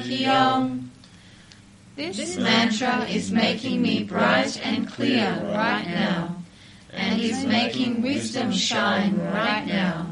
Kyong. This mantra is making me bright and clear right now, and is making wisdom shine right now.